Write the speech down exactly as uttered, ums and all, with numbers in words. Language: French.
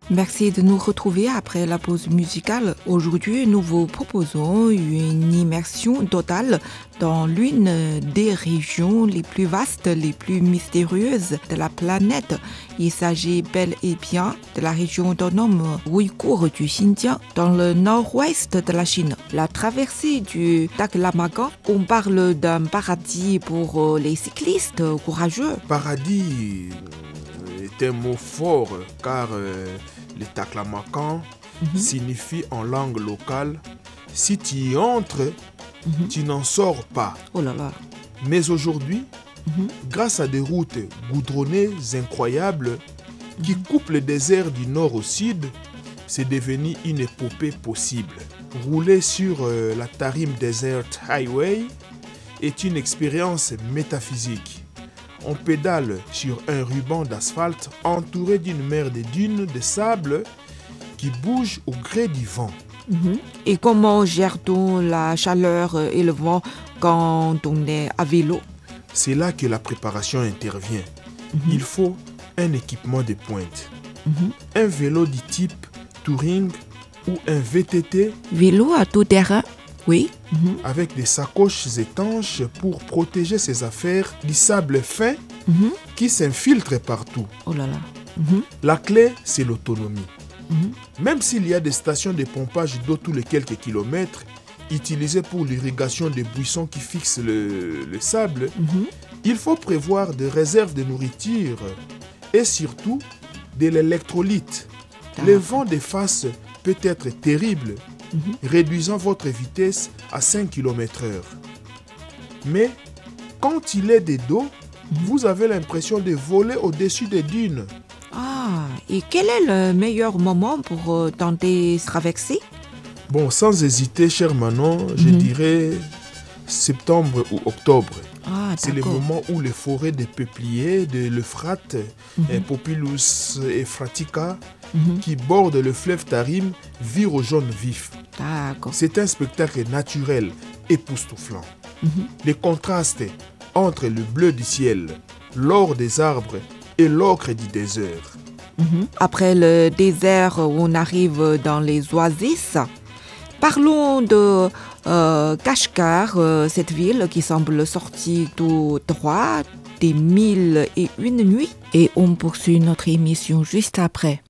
Merci de nous retrouver après la pause musicale. Aujourd'hui, nous vous proposons une immersion totale dans l'une des régions les plus vastes, les plus mystérieuses de la planète. Il s'agit bel et bien de la région autonome ouïghour du Xinjiang, dans le nord-ouest de la Chine. La traversée du Taklamakan, on parle d'un paradis pour les cyclistes courageux. Paradis est un mot fort car euh, le Taklamakan mm-hmm. signifie en langue locale « si tu y entres, mm-hmm. tu n'en sors pas ». Oh là là. Mais aujourd'hui, mm-hmm. grâce à des routes goudronnées incroyables mm-hmm. qui coupent le désert du nord au sud, c'est devenu une épopée possible. Rouler sur euh, la Tarim Desert Highway est une expérience métaphysique. On pédale sur un ruban d'asphalte entouré d'une mer de dunes de sable qui bouge au gré du vent. Mmh. Et comment gère-t-on la chaleur et le vent quand on est à vélo? C'est là que la préparation intervient. Mmh. Il faut un équipement de pointe. Mmh. Un vélo du type touring ou un V T T. Vélo à tout terrain? Oui. Mmh. Avec des sacoches étanches pour protéger ses affaires du sable fin mmh. qui s'infiltre partout. Oh là là. Mmh. La clé, c'est l'autonomie. Mmh. Même s'il y a des stations de pompage d'eau tous les quelques kilomètres, utilisées pour l'irrigation des buissons qui fixent le, le sable, mmh. il faut prévoir des réserves de nourriture et surtout de l'électrolyte. Ah. Le vent de face peut être terrible, Mmh. réduisant votre vitesse à cinq kilomètres heure. Mais quand il est de dos, mmh. vous avez l'impression de voler au-dessus des dunes. Ah, et quel est le meilleur moment pour euh, tenter ce traversée? Bon, sans hésiter, cher Manon, mmh. je dirais septembre ou octobre. Ah, c'est le moment où les forêts de peupliers de l'Euphrate, mmh. Popilus Ephratica, mmh. qui bordent le fleuve Tarim, virent au jaune vif. D'accord. C'est un spectacle naturel, époustouflant. Mmh. Les contrastes entre le bleu du ciel, l'or des arbres et l'ocre du désert. Mmh. Après le désert, on arrive dans les oasis. Parlons de euh, Kashgar, euh, cette ville qui semble sortie tout droit des mille et une nuits. Et on poursuit notre émission juste après.